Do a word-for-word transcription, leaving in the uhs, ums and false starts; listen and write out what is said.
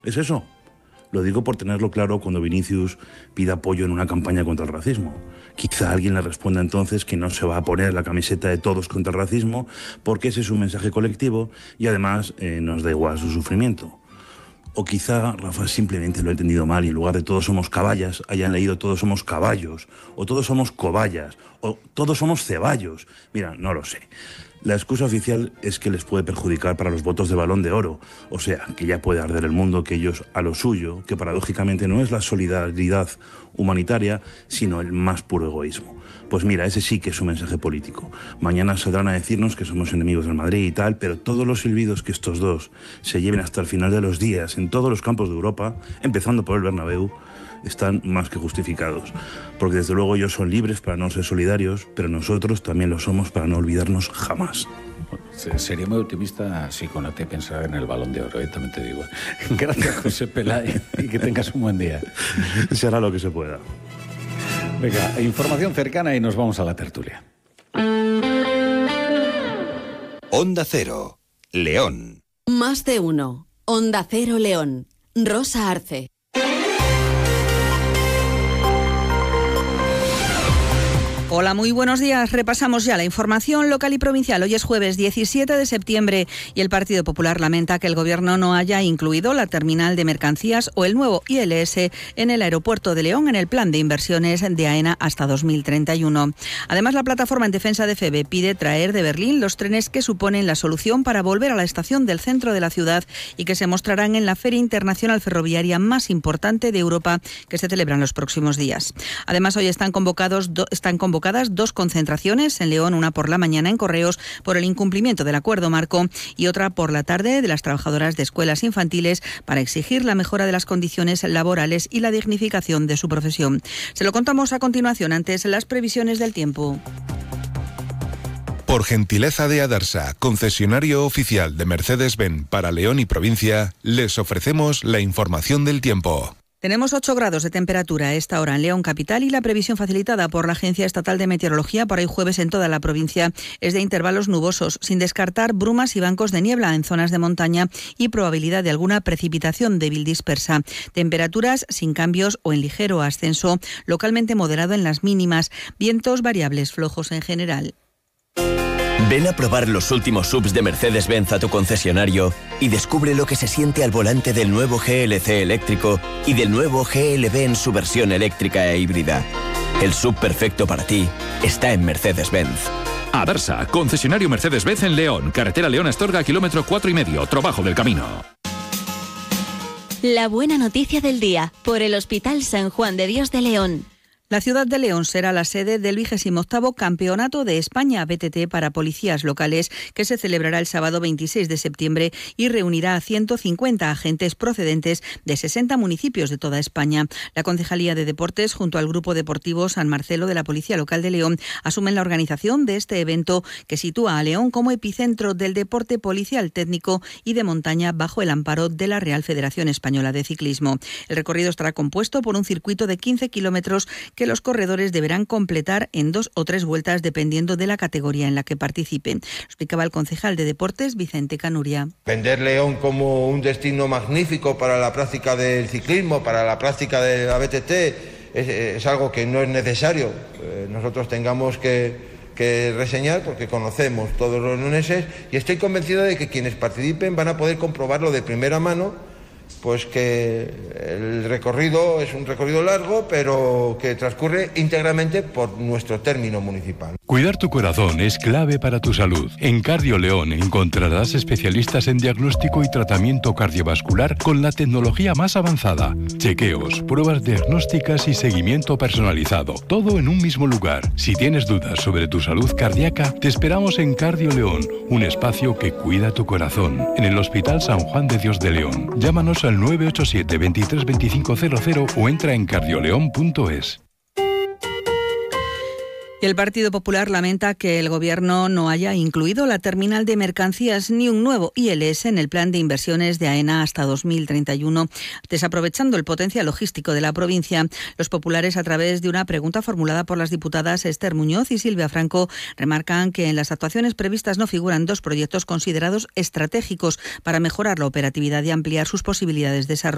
Es eso. Lo digo por tenerlo claro cuando Vinicius pida apoyo en una campaña contra el racismo. Quizá alguien le responda entonces que no se va a poner la camiseta de todos contra el racismo porque ese es un mensaje colectivo y además eh, nos da igual su sufrimiento. O quizá Rafa simplemente lo ha entendido mal y en lugar de todos somos caballas hayan leído todos somos caballos, o todos somos cobayas, o todos somos ceballos. Mira, no lo sé. La excusa oficial es que les puede perjudicar para los votos de Balón de Oro, o sea, que ya puede arder el mundo que ellos a lo suyo, que paradójicamente no es la solidaridad humanitaria, sino el más puro egoísmo. Pues mira, ese sí que es un mensaje político. Mañana saldrán a decirnos que somos enemigos del Madrid y tal, pero todos los silbidos que estos dos se lleven hasta el final de los días en todos los campos de Europa, empezando por el Bernabéu, están más que justificados. Porque desde luego ellos son libres para no ser solidarios, pero nosotros también lo somos para no olvidarnos jamás. Sería muy optimista si con te pensara en el Balón de Oro, ¿eh? También te digo. Gracias, José Peláez, y que tengas un buen día. Se hará lo que se pueda. Venga, información cercana y nos vamos a la tertulia. Onda Cero, León. Más de uno. Onda Cero León. Rosa Arce. Hola, muy buenos días. Repasamos ya la información local y provincial. Hoy es jueves diecisiete de septiembre y el Partido Popular lamenta que el Gobierno no haya incluido la terminal de mercancías o el nuevo I L S en el aeropuerto de León en el plan de inversiones de AENA hasta dos mil treinta y uno. Además, la plataforma en defensa de FEVE pide traer de Berlín los trenes que suponen la solución para volver a la estación del centro de la ciudad y que se mostrarán en la Feria Internacional Ferroviaria más importante de Europa que se celebra en los próximos días. Además, hoy están convocados do, están convocados dos concentraciones en León, una por la mañana en Correos por el incumplimiento del acuerdo marco y otra por la tarde de las trabajadoras de escuelas infantiles para exigir la mejora de las condiciones laborales y la dignificación de su profesión. Se lo contamos a continuación, antes las previsiones del tiempo. Por gentileza de Adarsa, concesionario oficial de Mercedes-Benz para León y provincia, les ofrecemos la información del tiempo. Tenemos ocho grados de temperatura a esta hora en León capital y la previsión facilitada por la Agencia Estatal de Meteorología para hoy jueves en toda la provincia es de intervalos nubosos, sin descartar brumas y bancos de niebla en zonas de montaña y probabilidad de alguna precipitación débil dispersa. Temperaturas sin cambios o en ligero ascenso, localmente moderado en las mínimas, vientos variables flojos en general. Ven a probar los últimos S U Vs de Mercedes-Benz a tu concesionario y descubre lo que se siente al volante del nuevo G L C eléctrico y del nuevo G L B en su versión eléctrica e híbrida. El S U V perfecto para ti está en Mercedes-Benz. Adarsa, concesionario Mercedes-Benz en León, carretera León-Astorga, kilómetro cuatro y medio, Trabajo del Camino. La buena noticia del día, por el Hospital San Juan de Dios de León. La ciudad de León será la sede del vigésimo octavo Campeonato de España B T T para policías locales, que se celebrará el sábado veintiséis de septiembre y reunirá a ciento cincuenta agentes procedentes de sesenta municipios de toda España. La Concejalía de Deportes, junto al Grupo Deportivo San Marcelo de la Policía Local de León, asumen la organización de este evento que sitúa a León como epicentro del deporte policial técnico y de montaña bajo el amparo de la Real Federación Española de Ciclismo. El recorrido estará compuesto por un circuito de quince kilómetros que los corredores deberán completar en dos o tres vueltas dependiendo de la categoría en la que participen. Lo explicaba el concejal de Deportes, Vicente Canuria. Vender León como un destino magnífico para la práctica del ciclismo, para la práctica de la B T T, es, es algo que no es necesario. Eh, nosotros tengamos que, que reseñar porque conocemos todos los leoneses y estoy convencido de que quienes participen van a poder comprobarlo de primera mano, pues que el recorrido es un recorrido largo, pero que transcurre íntegramente por nuestro término municipal. Cuidar tu corazón es clave para tu salud. En Cardio León encontrarás especialistas en diagnóstico y tratamiento cardiovascular con la tecnología más avanzada. Chequeos, pruebas diagnósticas y seguimiento personalizado. Todo en un mismo lugar. Si tienes dudas sobre tu salud cardíaca, te esperamos en Cardio León, un espacio que cuida tu corazón. En el Hospital San Juan de Dios de León. Llámanos al nueve ocho siete, veintitrés veinticinco cero cero o entra en cardioleón punto es. El Partido Popular lamenta que el Gobierno no haya incluido la terminal de mercancías ni un nuevo I L S en el plan de inversiones de AENA hasta dos mil treinta y uno, desaprovechando el potencial logístico de la provincia. Los populares, a través de una pregunta formulada por las diputadas Esther Muñoz y Silvia Franco, remarcan que en las actuaciones previstas no figuran dos proyectos considerados estratégicos para mejorar la operatividad y ampliar sus posibilidades de desarrollo.